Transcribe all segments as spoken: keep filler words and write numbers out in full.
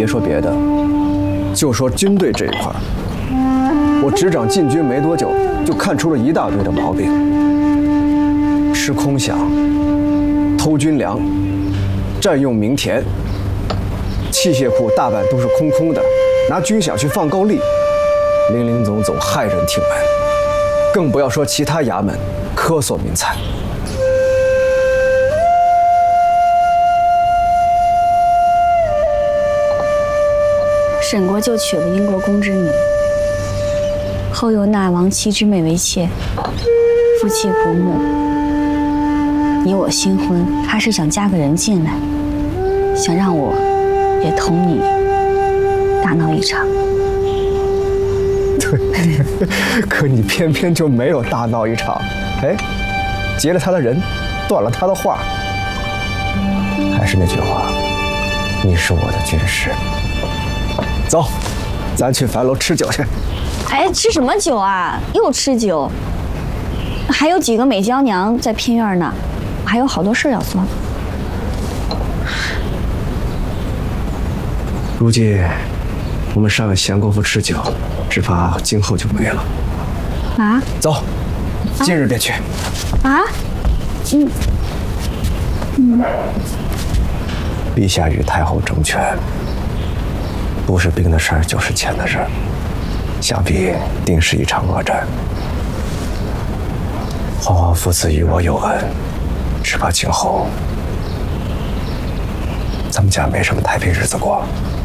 别说别的，就说军队这一块，我执掌禁军没多久，就看出了一大堆的毛病：吃空饷、偷军粮、占用民田，器械库大半都是空空的，拿军饷去放高利，林林总总，骇人听闻。更不要说其他衙门苛索民财。 沈国就娶了英国公之女，后又纳王妻之妹为妾，夫妻和睦。你我新婚，他是想加个人进来，想让我也同你大闹一场。 对，可你偏偏就没有大闹一场，哎，劫了他的人，断了他的话。还是那句话，你是我的军师。 走，咱去樊楼吃酒去。 哎，吃什么酒啊？又吃酒？还有几个美娇娘在偏院呢，还有好多事要做。 如今我们尚有闲工夫吃酒，只怕今后就没了。 啊？ 走，今日便去。 啊？嗯嗯。 陛下与太后争权。 不是兵的事儿，就是钱的事儿，想必定是一场恶战。皇皇父子与我有恩，只怕今后咱们家没什么太平日子过。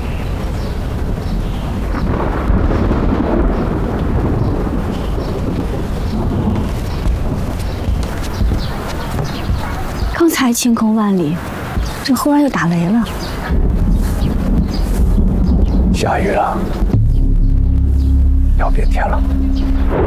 刚才晴空万里，这忽然又打雷了。 下雨了，要变天了。